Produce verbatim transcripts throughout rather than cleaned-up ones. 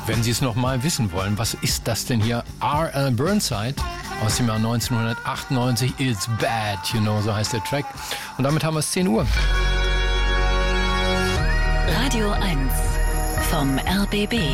Wenn Sie es noch mal wissen wollen, was ist das denn hier? R L Burnside aus dem Jahr neunzehnhundertachtundneunzig, It's Bad, you know, so heißt der Track. Und damit haben wir es zehn Uhr. Radio eins vom R B B.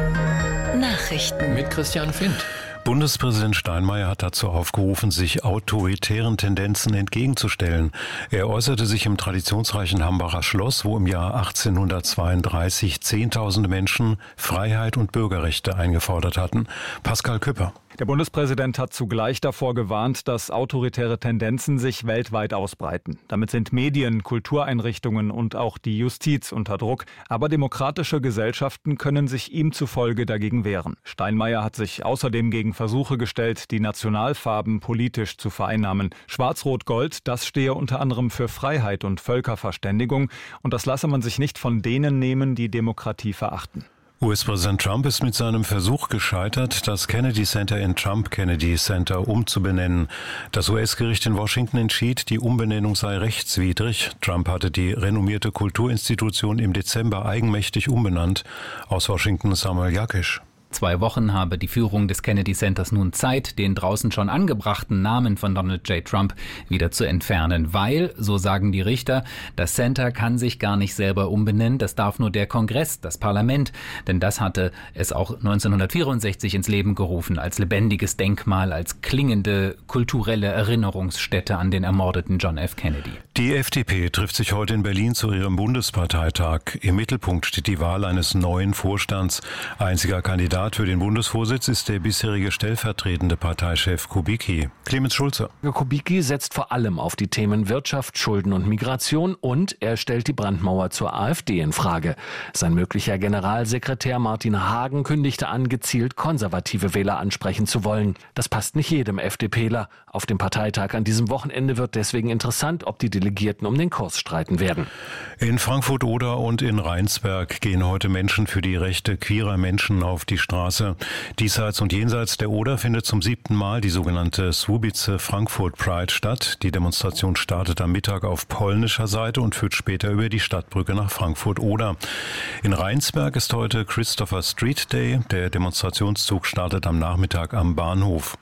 Nachrichten mit Christian Findt. Bundespräsident Steinmeier hat dazu aufgerufen, sich autoritären Tendenzen entgegenzustellen. Er äußerte sich im traditionsreichen Hambacher Schloss, wo im Jahr achtzehnhundertzweiunddreißig Zehntausende Menschen Freiheit und Bürgerrechte eingefordert hatten. Pascal Küpper. Der Bundespräsident hat zugleich davor gewarnt, dass autoritäre Tendenzen sich weltweit ausbreiten. Damit sind Medien, Kultureinrichtungen und auch die Justiz unter Druck. Aber demokratische Gesellschaften können sich ihm zufolge dagegen wehren. Steinmeier hat sich außerdem gegen Versuche gestellt, die Nationalfarben politisch zu vereinnahmen. Schwarz-Rot-Gold, das stehe unter anderem für Freiheit und Völkerverständigung. Und das lasse man sich nicht von denen nehmen, die Demokratie verachten. U S-Präsident Trump ist mit seinem Versuch gescheitert, das Kennedy Center in Trump Kennedy Center umzubenennen. Das U S-Gericht in Washington entschied, die Umbenennung sei rechtswidrig. Trump hatte die renommierte Kulturinstitution im Dezember eigenmächtig umbenannt. Aus Washington Samuel Jakisch. Zwei Wochen habe die Führung des Kennedy Centers nun Zeit, den draußen schon angebrachten Namen von Donald J. Trump wieder zu entfernen, weil, so sagen die Richter, das Center kann sich gar nicht selber umbenennen, das darf nur der Kongress, das Parlament, denn das hatte es auch neunzehnhundertvierundsechzig ins Leben gerufen, als lebendiges Denkmal, als klingende kulturelle Erinnerungsstätte an den ermordeten John F. Kennedy. Die F D P trifft sich heute in Berlin zu ihrem Bundesparteitag. Im Mittelpunkt steht die Wahl eines neuen Vorstands. Einziger Kandidat für den Bundesvorsitz ist der bisherige stellvertretende Parteichef Kubicki. Clemens Schulze. Kubicki setzt vor allem auf die Themen Wirtschaft, Schulden und Migration und er stellt die Brandmauer zur AfD in Frage. Sein möglicher Generalsekretär Martin Hagen kündigte an, gezielt konservative Wähler ansprechen zu wollen. Das passt nicht jedem FDPler. Auf dem Parteitag an diesem Wochenende wird deswegen interessant, ob die Delegierten um den Kurs streiten werden. In Frankfurt-Oder und in Rheinsberg gehen heute Menschen für die Rechte queerer Menschen auf die Straße. Diesseits und jenseits der Oder findet zum siebten Mal die sogenannte Słubice Frankfurt Pride statt. Die Demonstration startet am Mittag auf polnischer Seite und führt später über die Stadtbrücke nach Frankfurt-Oder. In Rheinsberg ist heute Christopher Street Day. Der Demonstrationszug startet am Nachmittag am Bahnhof.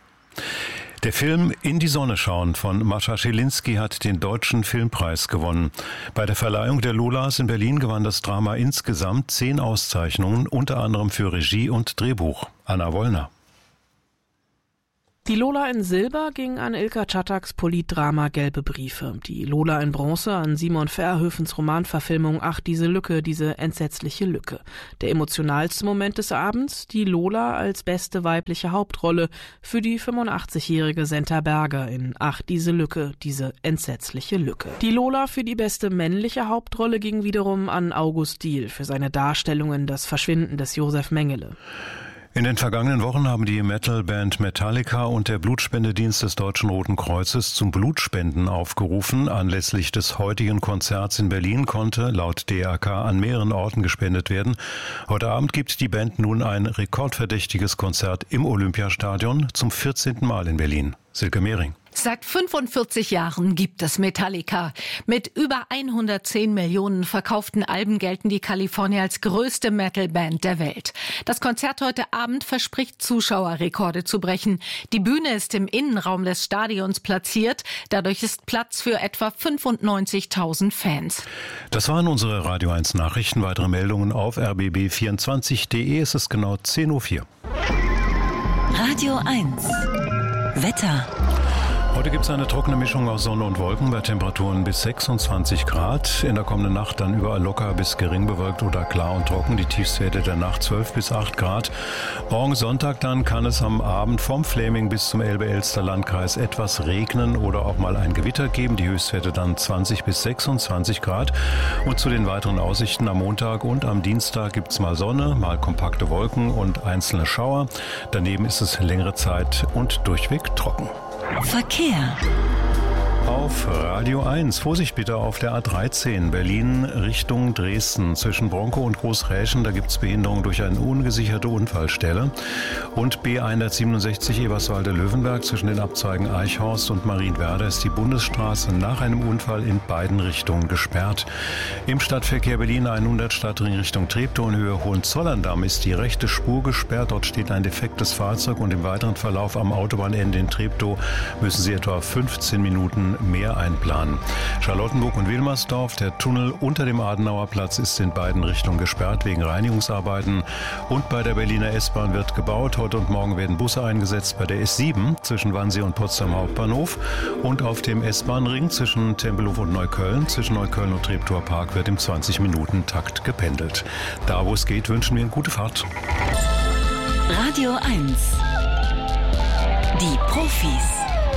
Der Film In die Sonne schauen von Mascha Schilinski hat den Deutschen Filmpreis gewonnen. Bei der Verleihung der Lolas in Berlin gewann das Drama insgesamt zehn Auszeichnungen, unter anderem für Regie und Drehbuch. Anna Wollner. Die Lola in Silber ging an Ilka Czattaks Politdrama Gelbe Briefe. Die Lola in Bronze an Simon Verhoevens Romanverfilmung Ach, diese Lücke, diese entsetzliche Lücke. Der emotionalste Moment des Abends, die Lola als beste weibliche Hauptrolle für die fünfundachtzigjährige Senta Berger in Ach, diese Lücke, diese entsetzliche Lücke. Die Lola für die beste männliche Hauptrolle ging wiederum an August Diehl für seine Darstellung in Das Verschwinden des Josef Mengele. In den vergangenen Wochen haben die Metalband Metallica und der Blutspendedienst des Deutschen Roten Kreuzes zum Blutspenden aufgerufen. Anlässlich des heutigen Konzerts in Berlin konnte laut D R K an mehreren Orten gespendet werden. Heute Abend gibt die Band nun ein rekordverdächtiges Konzert im Olympiastadion zum vierzehnten Mal in Berlin. Silke Mehring. Seit fünfundvierzig Jahren gibt es Metallica. Mit über hundertzehn Millionen verkauften Alben gelten die Kalifornier als größte Metalband der Welt. Das Konzert heute Abend verspricht, Zuschauerrekorde zu brechen. Die Bühne ist im Innenraum des Stadions platziert. Dadurch ist Platz für etwa fünfundneunzigtausend Fans. Das waren unsere Radio eins Nachrichten. Weitere Meldungen auf r b b vierundzwanzig punkt d e. Es ist genau zehn Uhr vier. Radio eins Wetter. Heute gibt es eine trockene Mischung aus Sonne und Wolken bei Temperaturen bis sechsundzwanzig Grad. In der kommenden Nacht dann überall locker bis gering bewölkt oder klar und trocken. Die Tiefstwerte der Nacht zwölf bis acht Grad. Morgen Sonntag dann kann es am Abend vom Fläming bis zum Elbe-Elster-Landkreis etwas regnen oder auch mal ein Gewitter geben. Die Höchstwerte dann zwanzig bis sechsundzwanzig Grad. Und zu den weiteren Aussichten am Montag und am Dienstag gibt es mal Sonne, mal kompakte Wolken und einzelne Schauer. Daneben ist es längere Zeit und durchweg trocken. Verkehr. Auf Radio eins. Vorsicht bitte auf der A dreizehn Berlin Richtung Dresden. Zwischen Bronkow und Großräschen, da gibt es Behinderung durch eine ungesicherte Unfallstelle. Und B hundertsiebenundsechzig Eberswalde-Löwenberg zwischen den Abzweigen Eichhorst und Marienwerder ist die Bundesstraße nach einem Unfall in beiden Richtungen gesperrt. Im Stadtverkehr Berlin hundert Stadtring Richtung Treptow in Höhe Hohenzollern-Damm ist die rechte Spur gesperrt. Dort steht ein defektes Fahrzeug und im weiteren Verlauf am Autobahnende in Treptow müssen Sie etwa fünfzehn Minuten mehr einplanen. Charlottenburg und Wilmersdorf, der Tunnel unter dem Adenauerplatz ist in beiden Richtungen gesperrt wegen Reinigungsarbeiten. Und bei der Berliner S-Bahn wird gebaut. Heute und morgen werden Busse eingesetzt bei der S sieben zwischen Wannsee und Potsdam Hauptbahnhof. Und auf dem S-Bahn-Ring zwischen Tempelhof und Neukölln, zwischen Neukölln und Treptower Park wird im zwanzig Minuten Takt gependelt. Da, wo es geht, wünschen wir eine gute Fahrt. Radio eins. Die Profis.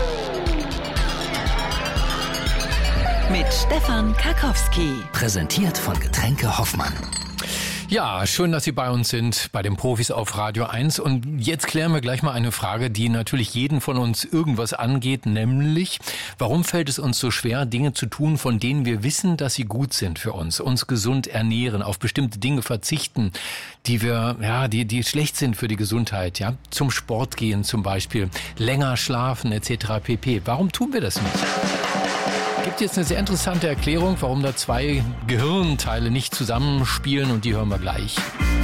Mit Stefan Karkowski. Präsentiert von Getränke Hoffmann. Ja, schön, dass Sie bei uns sind, bei den Profis auf Radio eins. Und jetzt klären wir gleich mal eine Frage, die natürlich jeden von uns irgendwas angeht, nämlich, warum fällt es uns so schwer, Dinge zu tun, von denen wir wissen, dass sie gut sind für uns, uns gesund ernähren, auf bestimmte Dinge verzichten, die wir, ja, die, die schlecht sind für die Gesundheit, ja, zum Sport gehen zum Beispiel, länger schlafen et cetera pp. Warum tun wir das nicht? Gibt jetzt eine sehr interessante Erklärung, warum da zwei Gehirnteile nicht zusammenspielen und die hören wir gleich.